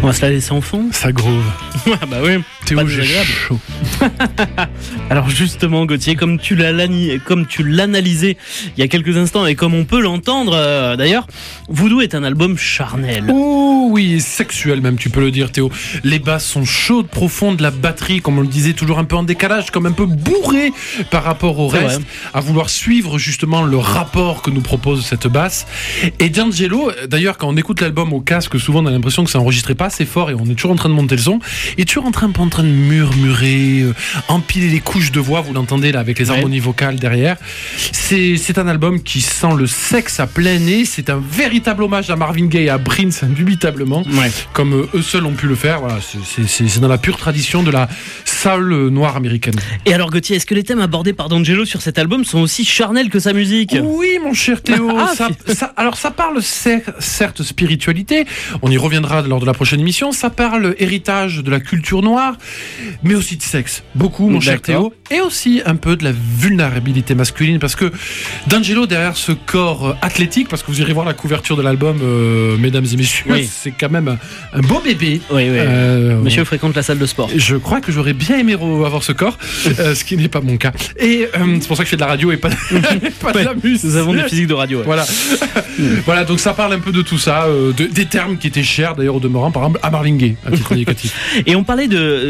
On va se la laisser en fond. Ça groove. Bah oui, Théo, j'ai chaud. Alors justement, Gauthier, comme tu l'analysais il y a quelques instants et comme on peut l'entendre d'ailleurs, Voodoo est un album charnel. Oh oui, sexuel même, tu peux le dire, Théo. Les basses sont chaudes, profondes, la batterie, comme on le disait, toujours un peu en décalage, comme un peu bourré par rapport au reste, à vouloir suivre justement le rapport que nous propose cette basse. Et D'Angelo, d'ailleurs, quand on écoute l'album au casque, souvent on a l'impression que ça enregistrait pas assez fort et on est toujours en train de monter le son, et toujours en train de murmurer, empiler les couches de voix, vous l'entendez là avec les harmonies vocales derrière. C'est un album qui sent le sexe à plein nez, c'est un véritable hommage à Marvin Gaye et à Prince, indubitablement, comme eux seuls ont pu le faire. Voilà, c'est dans la pure tradition de la soul noire américaine. Et alors Gauthier, est-ce que les thèmes abordés par D'Angelo sur cet album sont aussi charnels que sa musique ? Oui mon cher Théo, ça parle certes spiritualité, on y reviendra lors de la prochaine émission, ça parle héritage de la culture noire, mais aussi de sexe, beaucoup mon cher Théo, et aussi un peu de la vulnérabilité masculine, parce que D'Angelo, derrière ce corps athlétique, parce que vous irez voir la couverture de l'album, mesdames et messieurs, c'est quand même un beau bébé. Monsieur fréquente la salle de sport. Je crois que j'aurais bien aimé avoir ce corps, ce qui n'est pas mon cas. Et c'est pour ça que je fais de la radio et pas de la musique. Nous avons des physiques de radio. Voilà, donc ça parle un peu de tout ça, des termes qui étaient chers d'ailleurs au demeurant, par exemple à Marvin Gaye, à titre indicatif. Et on parlait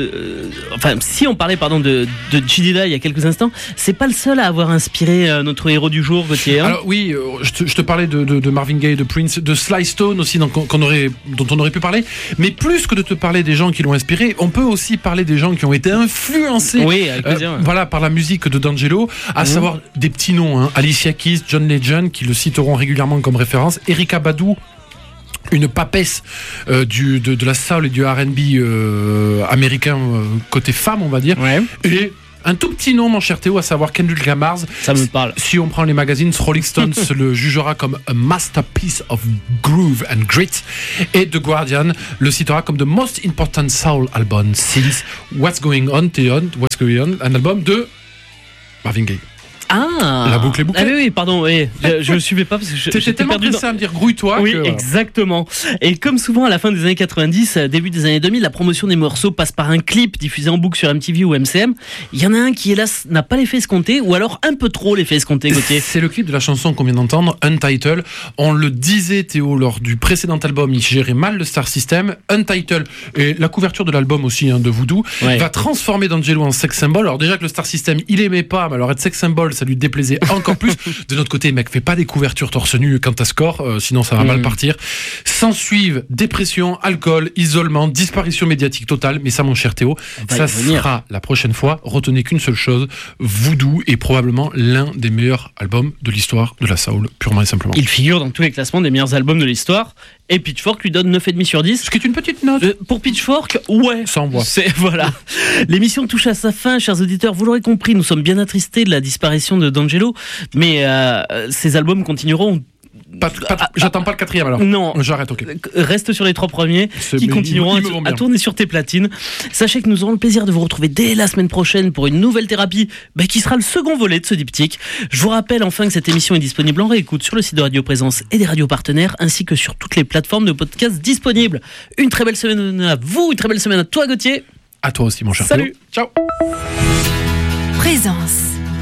si on parlait de J. Dilla il y a quelques instants, c'est pas le seul à avoir inspiré notre héros du jour, Gauthier. Alors oui, je te parlais de Marvin Gaye, de Prince, de Sly Stone aussi, dont on aurait pu parler. Mais plus que de te parler des gens qui l'ont inspiré, on peut aussi parler des gens qui ont été influencés avec plaisir, par la musique de D'Angelo, à savoir des petits noms, Alicia Keys, John Legend, qui le citeront régulièrement comme référence, Erykah Badu, une papesse de la soul et du R&B américain côté femme, on va dire, et un tout petit nom, mon cher Théo, à savoir Kendrick Lamar. Ça me parle. Si on prend les magazines, Rolling Stones le jugera comme a masterpiece of groove and grit, et The Guardian le citera comme the most important soul album since What's Going On, un album de Marvin Gaye. La boucle est bouclée. Oui, pardon, je ne suivais pas parce que j'étais tellement pressé à me dire grouille-toi. Oui, exactement. Et comme souvent à la fin des années 90, début des années 2000, la promotion des morceaux passe par un clip diffusé en boucle sur MTV ou MCM. Il y en a un qui, hélas, n'a pas l'effet escompté, ou alors un peu trop l'effet escompté, Gauthier. C'est le clip de la chanson qu'on vient d'entendre, Untitled. On le disait, Théo, lors du précédent album, il gérait mal le Star System. Untitled, et la couverture de l'album aussi, de Voodoo, va transformer D'Angelo en sex symbol. Alors déjà que le Star System, il aimait pas, mais alors être sex symbol, ça lui déplaisait encore plus. De notre côté, mec, fais pas des couvertures torse nu quand t'as score, sinon ça va mal partir. S'ensuivent dépression, alcool, isolement, disparition médiatique totale. Mais ça, mon cher Théo, ça sera la prochaine fois. Retenez qu'une seule chose, Voodoo est probablement l'un des meilleurs albums de l'histoire de la soul, purement et simplement. Il figure dans tous les classements des meilleurs albums de l'histoire. Et Pitchfork lui donne 9,5 sur 10. Ce qui est une petite note. Pour Pitchfork, ça envoie. Voilà. L'émission touche à sa fin, chers auditeurs. Vous l'aurez compris, nous sommes bien attristés de la disparition de D'Angelo. Mais ces albums continueront. J'attends pas le quatrième alors. Non. J'arrête, ok. Reste sur les 3 premiers qui continueront à tourner sur tes platines. Sachez que nous aurons le plaisir de vous retrouver dès la semaine prochaine pour une nouvelle thérapie qui sera le second volet de ce diptyque. Je vous rappelle enfin que cette émission est disponible en réécoute sur le site de Radio Présence et des radios partenaires ainsi que sur toutes les plateformes de podcasts disponibles. Une très belle semaine à vous, une très belle semaine à toi Gauthier. À toi aussi mon cher. Salut. Ciao. Présence.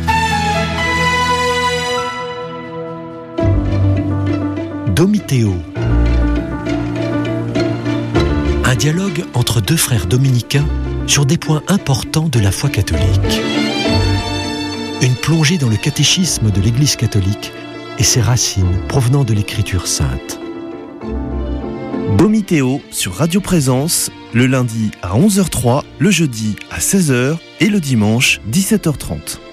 Domitéo. Un dialogue entre deux frères dominicains sur des points importants de la foi catholique. Une plongée dans le catéchisme de l'Église catholique et ses racines provenant de l'Écriture sainte. Domitéo sur Radio Présence, le lundi à 11h03, le jeudi à 16h et le dimanche 17h30.